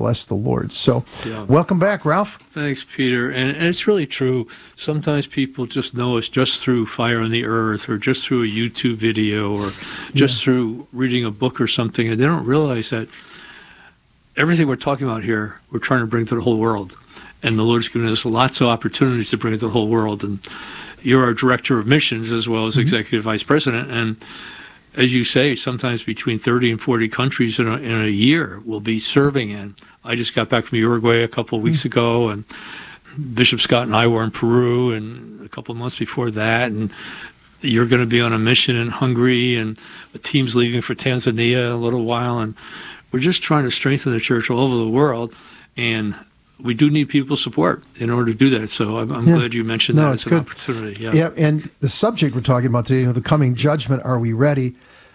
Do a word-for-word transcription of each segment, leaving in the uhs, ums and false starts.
bless the Lord. So Yeah. welcome back, Ralph. Thanks, Peter. And, and it's really true. Sometimes people just know us just through Fire on the Earth or just through a YouTube video or just Yeah. through reading a book or something, and they don't realize that everything we're talking about here, we're trying to bring to the whole world. And the Lord's given us lots of opportunities to bring it to the whole world. And you're our director of missions as well as mm-hmm. executive vice president. And as you say, sometimes between thirty and forty countries in a, in a year we'll be serving in. I just got back from Uruguay a couple of weeks mm-hmm. ago, and Bishop Scott and I were in Peru and a couple of months before that. And you're going to be on a mission in Hungary, and a team's leaving for Tanzania in a little while. And we're just trying to strengthen the church all over the world. And we do need people's support in order to do that. So I'm, I'm yeah. glad you mentioned no, that it's as an good. opportunity. Yeah. yeah, and the subject we're talking about today, you know, the coming judgment, are we ready?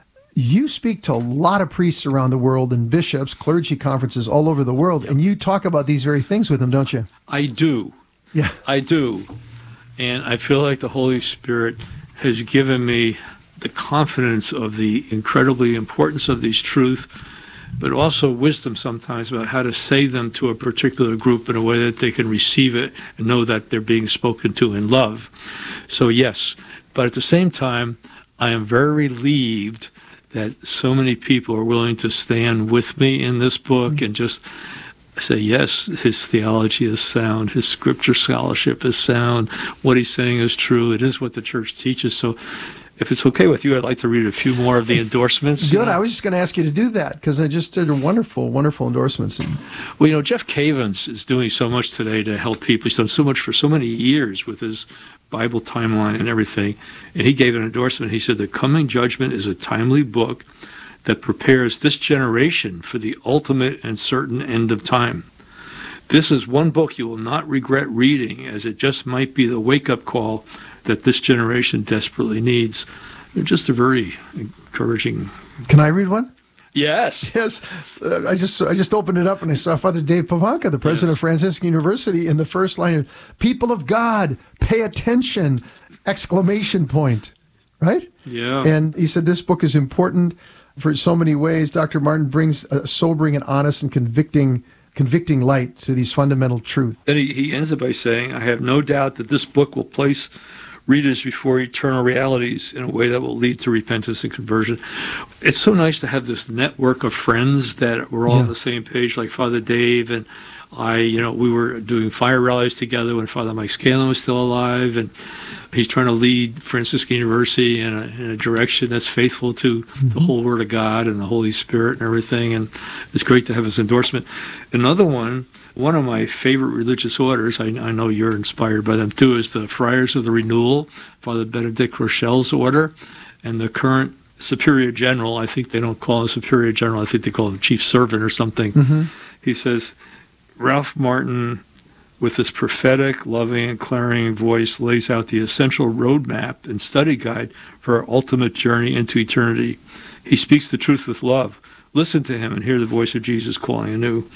You speak to a lot of priests around the world and bishops, clergy conferences all over the world, Yep. and you talk about these very things with them, don't you? I do. Yeah. I do. And I feel like the Holy Spirit has given me the confidence of the incredibly importance of these truths, but also wisdom sometimes about how to say them to a particular group in a way that they can receive it and know that they're being spoken to in love. So yes, but at the same time, I am very relieved that so many people are willing to stand with me in this book mm-hmm. and just say, yes, his theology is sound, his scripture scholarship is sound, what he's saying is true, it is what the church teaches. So if it's okay with you, I'd like to read a few more of the endorsements. Good. I was just going to ask you to do that because I just did a wonderful, wonderful endorsements. Well, you know, Jeff Cavins is doing so much today to help people. He's done so much for so many years with his Bible timeline and everything. And he gave an endorsement. He said, "The Coming Judgment is a timely book that prepares this generation for the ultimate and certain end of time. This is one book you will not regret reading, as it just might be the wake-up call that this generation desperately needs." Just a very encouraging. Can I read one? Yes. Yes. Uh, I just I just opened it up and I saw Father Dave Pavanka, the president yes. of Franciscan University, in the first line, "People of God, pay attention!" Exclamation point. Right? Yeah. And he said this book is important for so many ways. Doctor Martin brings a sobering and honest and convicting convicting light to these fundamental truths. Then he, he ends it by saying, "I have no doubt that this book will place readers before eternal realities in a way that will lead to repentance and conversion." It's so nice to have this network of friends that we're all yeah. on the same page, like Father Dave and I. You know, we were doing fire rallies together when Father Mike Scanlon was still alive, and he's trying to lead Franciscan University in a, in a direction that's faithful to mm-hmm. the whole Word of God and the Holy Spirit and everything, and it's great to have his endorsement. Another one, one of my favorite religious orders, I, I know you're inspired by them too, is the Friars of the Renewal, Father Benedict Rochelle's order, and the current Superior General, I think they don't call him Superior General, I think they call him Chief Servant or something. Mm-hmm. He says, "Ralph Martin, with his prophetic, loving, and clarion voice, lays out the essential roadmap and study guide for our ultimate journey into eternity. He speaks the truth with love. Listen to him and hear the voice of Jesus calling anew."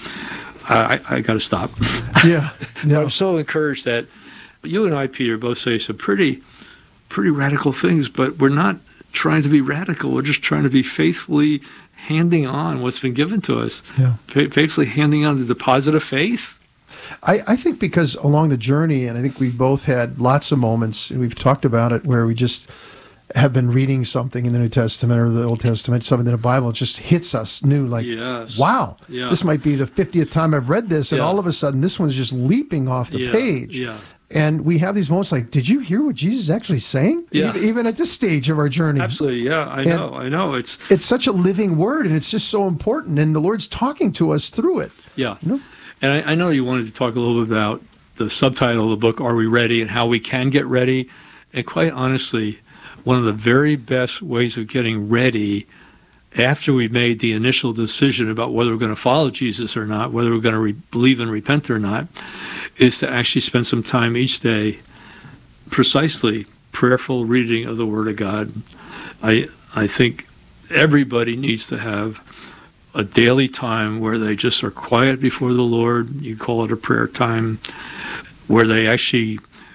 I, I, I got to stop. Yeah. No. I'm so encouraged that you and I, Peter, both say some pretty, pretty radical things, but we're not trying to be radical. We're just trying to be faithfully handing on what's been given to us. Yeah. Fa- faithfully handing on the deposit of faith. I, I think because along the journey, and I think we've both had lots of moments, and we've talked about it, where we just have been reading something in the New Testament or the Old Testament, something in the Bible, it just hits us new, like, yes. wow, yeah. this might be the fiftieth time I've read this, and yeah. all of a sudden this one's just leaping off the yeah. page. Yeah. And we have these moments like, did you hear what Jesus is actually saying? Yeah. Even, even at this stage of our journey. Absolutely, yeah, I and know, I know. It's it's such a living word, and it's just so important, and the Lord's talking to us through it. Yeah. You know? And I, I know you wanted to talk a little bit about the subtitle of the book, Are We Ready, and how we can get ready. And quite honestly, one of the very best ways of getting ready after we've made the initial decision about whether we're going to follow Jesus or not, whether we're going to re- believe and repent or not, is to actually spend some time each day precisely prayerful reading of the Word of God. I I think everybody needs to have a daily time where they just are quiet before the Lord. You call it a prayer time, where they actually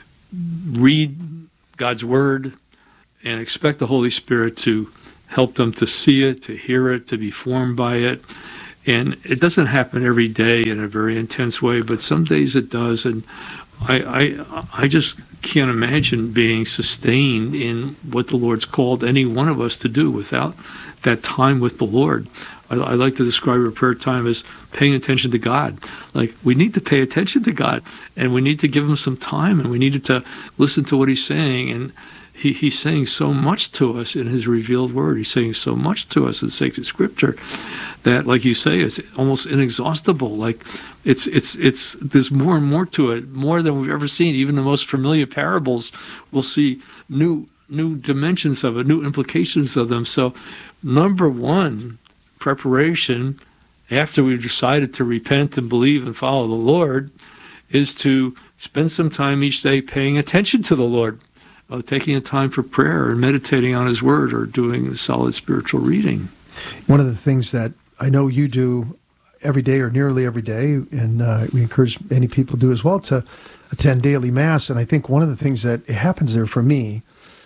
read God's Word and expect the Holy Spirit to help them to see it, to hear it, to be formed by it, And it doesn't happen every day in a very intense way, but some days it does. And I, I, I just can't imagine being sustained in what the Lord's called any one of us to do without that time with the Lord. I, I like to describe our prayer time as paying attention to God. Like, we need to pay attention to God, and we need to give him some time, and we needed to listen to what he's saying. And he, he's saying so much to us in his revealed word. He's saying so much to us in sacred scripture that, like you say, it's almost inexhaustible. Like, it's it's it's there's more and more to it, more than we've ever seen. Even the most familiar parables, we'll see new new dimensions of it, new implications of them. So, number one, preparation after we've decided to repent and believe and follow the Lord is to spend some time each day paying attention to the Lord, uh, taking a time for prayer and meditating on his word or doing solid spiritual reading. One of the things that I know you do every day or nearly every day, and uh, we encourage many people to do as well, to attend daily Mass. And I think one of the things that happens there for me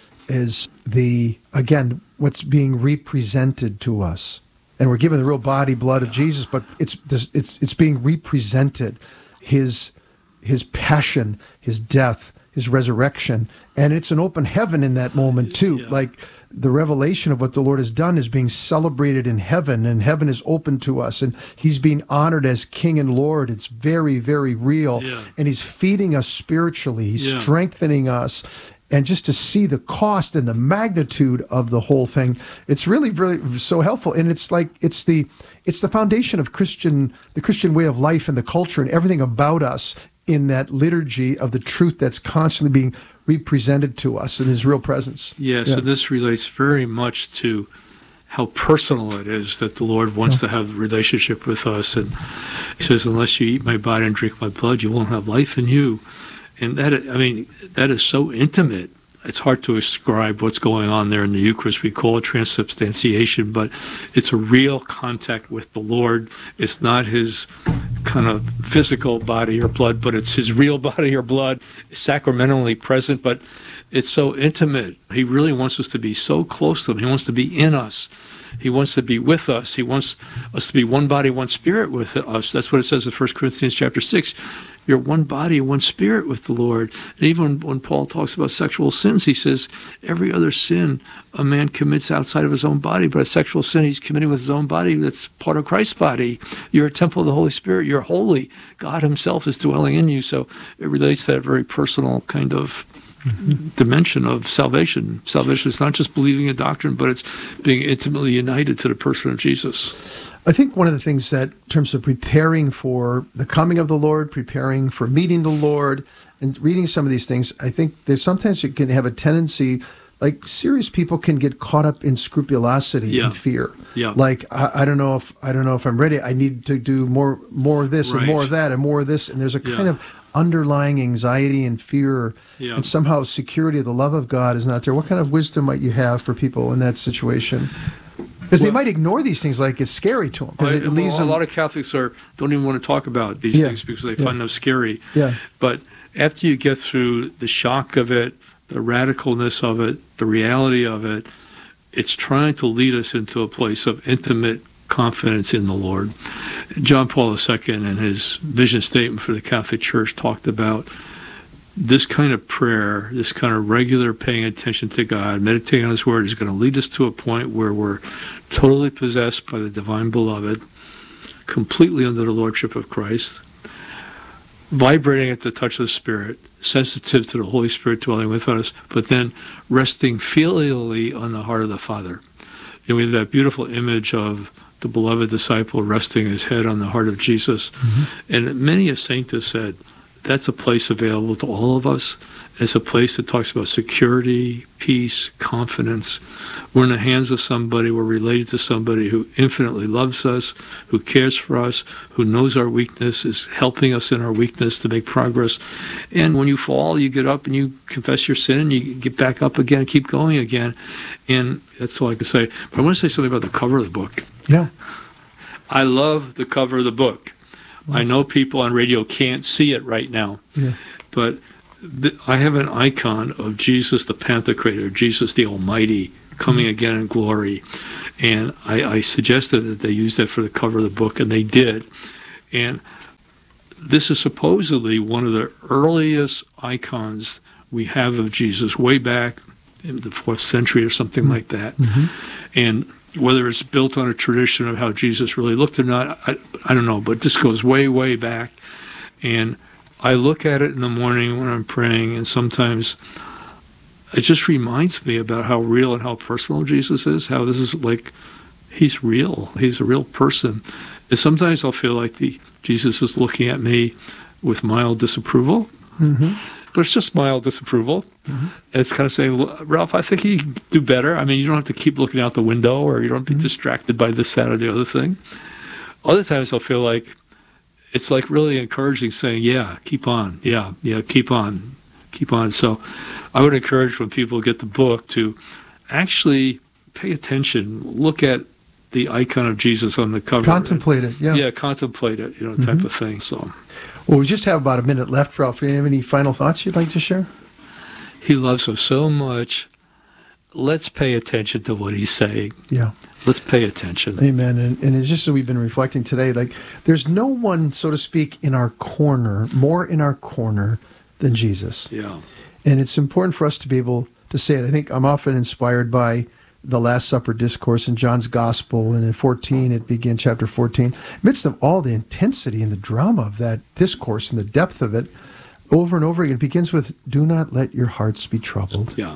is the, again, what's being represented to us. And we're given the real body, blood of Jesus, but it's it's it's being represented, his his passion, his death, his resurrection, and it's an open heaven in that moment too. Yeah. Like, the revelation of what the Lord has done is being celebrated in heaven, and heaven is open to us, and he's being honored as King and Lord. It's very, very real, Yeah. and he's feeding us spiritually. He's Yeah. strengthening us. And just to see the cost and the magnitude of the whole thing, it's really, really so helpful. And it's like it's the it's the foundation of Christian the Christian way of life and the culture and everything about us in that liturgy of the truth that's constantly being represented to us in his real presence. Yeah, so Yeah. this relates very much to how personal it is that the Lord wants Yeah. to have a relationship with us. And he says, unless you eat my body and drink my blood, you won't have life in you. And that, I mean, that is so intimate. It's hard to describe what's going on there in the Eucharist. We call it transubstantiation, but it's a real contact with the Lord. It's not his kind of physical body or blood, but it's his real body or blood, sacramentally present, but it's so intimate. He really wants us to be so close to him. He wants to be in us. He wants to be with us. He wants us to be one body, one spirit with us. That's what it says in First Corinthians chapter six. You're one body, one spirit with the Lord. And even when, when Paul talks about sexual sins, he says every other sin a man commits outside of his own body, but a sexual sin he's committing with his own body, that's part of Christ's body. You're a temple of the Holy Spirit. You're holy. God himself is dwelling in you. So it relates to that very personal kind of dimension of salvation. Salvation is not just believing a doctrine, but it's being intimately united to the person of Jesus. I think one of the things that, in terms of preparing for the coming of the Lord, preparing for meeting the Lord, and reading some of these things, I think there's sometimes you can have a tendency, like serious people can get caught up in scrupulosity Yeah. and fear. Yeah. Like, I, I don't know if I don't know if I'm ready. I need to do more more of this Right. and more of that and more of this. And there's a Yeah. kind of underlying anxiety and fear, Yeah. and somehow security of the love of God is not there. What kind of wisdom might you have for people in that situation? Because they Well- might ignore these things like it's scary to them. Because I- it leaves well, them. a lot of Catholics are don't even want to talk about these Yeah. things because they Yeah. find them scary. Yeah. But after you get through the shock of it, the radicalness of it, the reality of it, it's trying to lead us into a place of intimate confidence in the Lord. John Paul the Second, in his vision statement for the Catholic Church, talked about this kind of prayer, this kind of regular paying attention to God, meditating on his word, is going to lead us to a point where we're totally possessed by the divine beloved, completely under the lordship of Christ, vibrating at the touch of the Spirit, sensitive to the Holy Spirit dwelling within us, but then resting filially on the heart of the Father. You know, we have that beautiful image of the beloved disciple resting his head on the heart of Jesus. Mm-hmm. And many a saint has said, that's a place available to all of us. It's a place that talks about security, peace, confidence. We're in the hands of somebody. We're related to somebody who infinitely loves us, who cares for us, who knows our weakness, is helping us in our weakness to make progress. And when you fall, you get up and you confess your sin, and you get back up again, keep going again. And that's all I can say. But I want to say something about the cover of the book. Yeah. I love the cover of the book. I know people on radio can't see it right now, Yeah. but th- I have an icon of Jesus the Pantocrator, Jesus the Almighty, coming again in glory. And I, I suggested that they use that for the cover of the book, and they did. And this is supposedly one of the earliest icons we have of Jesus, way back in the fourth century or something mm-hmm. like that. Mm-hmm. And whether it's built on a tradition of how Jesus really looked or not, I, I don't know, but this goes way, way back. And I look at it in the morning when I'm praying, and sometimes it just reminds me about how real and how personal Jesus is, how this is like, he's real. He's a real person. And sometimes I'll feel like the Jesus is looking at me with mild disapproval, mm-hmm. but it's just mild disapproval. Mm-hmm. It's kind of saying, Ralph, I think you can do better. I mean, you don't have to keep looking out the window, or you don't have to be mm-hmm. distracted by this, that, or the other thing. Other times I'll feel like it's like really encouraging, saying, yeah, keep on. Yeah, yeah, keep on. Keep on. So I would encourage when people get the book to actually pay attention, look at the icon of Jesus on the cover. Contemplate and, it, yeah. Yeah, contemplate it, you know, type mm-hmm. of thing. So, well, we just have about a minute left, Ralph. Do you have any final thoughts you'd like to share? He loves us so much. Let's pay attention to what he's saying. Yeah. Let's pay attention. Amen. And, and it's just as we've been reflecting today, like there's no one, so to speak, in our corner, more in our corner than Jesus. Yeah. And it's important for us to be able to say it. I think I'm often inspired by the Last Supper discourse in John's Gospel, and in fourteen, it began, chapter fourteen. Amidst of all the intensity and the drama of that discourse and the depth of it, over and over again, it begins with, do not let your hearts be troubled. Yeah.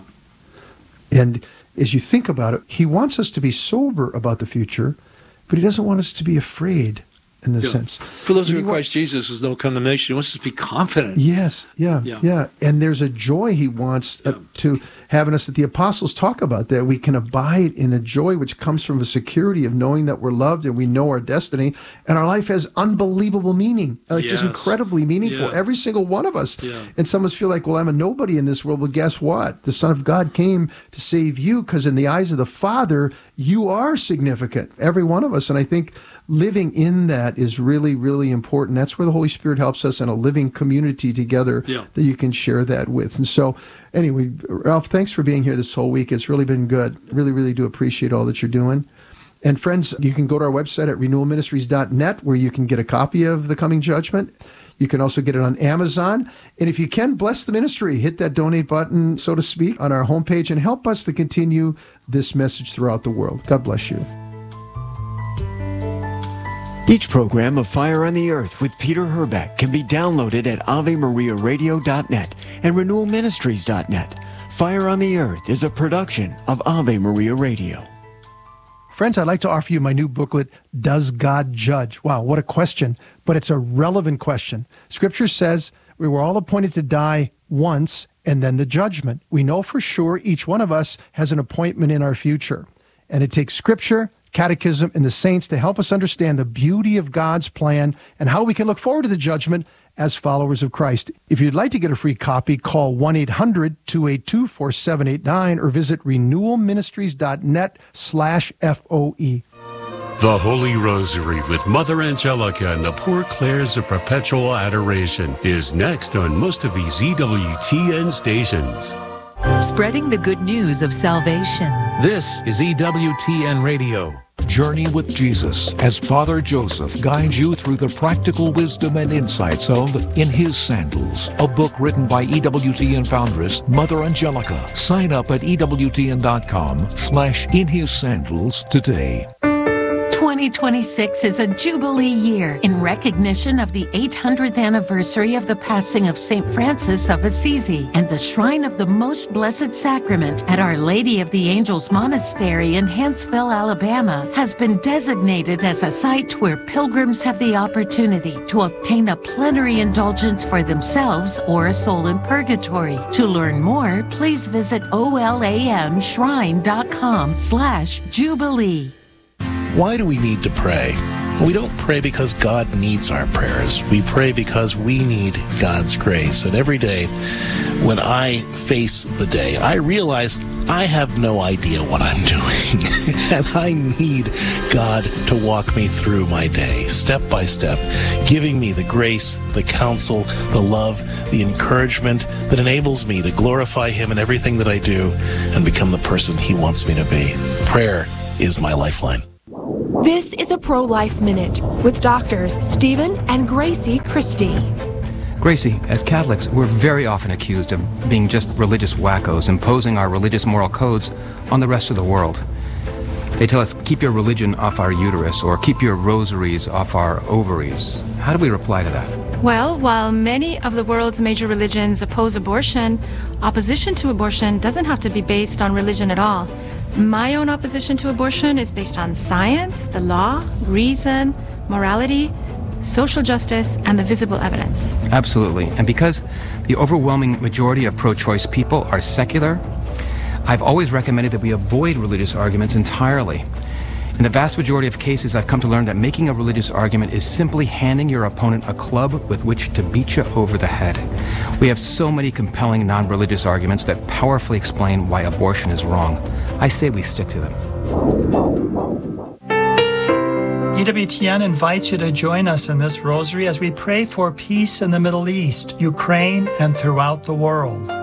And as you think about it, he wants us to be sober about the future, but he doesn't want us to be afraid in this yeah. sense. For those who are in Christ Jesus, there's no condemnation. He wants us to be confident. Yes, yeah, yeah. yeah. And there's a joy he wants yeah. uh, to have in us that the apostles talk about, that we can abide in a joy which comes from a security of knowing that we're loved and we know our destiny, and our life has unbelievable meaning, like yes. just incredibly meaningful, yeah. every single one of us. Yeah. And some of us feel like, well, I'm a nobody in this world. Well, guess what? The Son of God came to save you, because in the eyes of the Father, you are significant, every one of us. And I think living in that is really, really important. That's where the Holy Spirit helps us in a living community together yeah. that you can share that with. And so, anyway, Ralph, thanks for being here this whole week. It's really been good. Really, really do appreciate all that you're doing. And friends, you can go to our website at renewal ministries dot net, where you can get a copy of The Coming Judgment. You can also get it on Amazon. And if you can, bless the ministry. Hit that donate button, so to speak, on our homepage, and help us to continue this message throughout the world. God bless you. Each program of Fire on the Earth with Peter Herbeck can be downloaded at ave maria radio dot net and renewal ministries dot net. Fire on the Earth is a production of Ave Maria Radio. Friends, I'd like to offer you my new booklet, Does God Judge? Wow, what a question, but it's a relevant question. Scripture says we were all appointed to die once and then the judgment. We know for sure each one of us has an appointment in our future. And it takes Scripture, Catechism, and the saints to help us understand the beauty of God's plan and how we can look forward to the judgment as followers of Christ. If you'd like to get a free copy, call one eight hundred two eight two four seven eight nine or visit renewal ministries dot net slash F O E. The Holy Rosary with Mother Angelica and the Poor Clares of Perpetual Adoration is next on most of these E W T N stations. Spreading the good news of salvation. This is E W T N Radio. Journey with Jesus as Father Joseph guides you through the practical wisdom and insights of In His Sandals, a book written by E W T N foundress Mother Angelica. Sign up at E W T N dot com slash In His Sandals today. twenty twenty-six is a Jubilee year in recognition of the eight hundredth anniversary of the passing of Saint Francis of Assisi, and the Shrine of the Most Blessed Sacrament at Our Lady of the Angels Monastery in Huntsville, Alabama, has been designated as a site where pilgrims have the opportunity to obtain a plenary indulgence for themselves or a soul in purgatory. To learn more, please visit olamshrine.com slash Jubilee. Why do we need to pray? We don't pray because God needs our prayers. We pray because we need God's grace. And every day when I face the day, I realize I have no idea what I'm doing, and I need God to walk me through my day, step by step, giving me the grace, the counsel, the love, the encouragement that enables me to glorify Him in everything that I do and become the person He wants me to be. Prayer is my lifeline. This is a Pro-Life Minute with doctors Stephen and Gracie Christie. Gracie, as Catholics, we're very often accused of being just religious wackos, imposing our religious moral codes on the rest of the world. They tell us, keep your religion off our uterus, or keep your rosaries off our ovaries. How do we reply to that? Well, while many of the world's major religions oppose abortion, opposition to abortion doesn't have to be based on religion at all. My own opposition to abortion is based on science, the law, reason, morality, social justice, and the visible evidence. Absolutely. And because the overwhelming majority of pro-choice people are secular, I've always recommended that we avoid religious arguments entirely. In the vast majority of cases, I've come to learn that making a religious argument is simply handing your opponent a club with which to beat you over the head. We have so many compelling non-religious arguments that powerfully explain why abortion is wrong. I say we stick to them. E W T N invites you to join us in this rosary as we pray for peace in the Middle East, Ukraine, and throughout the world.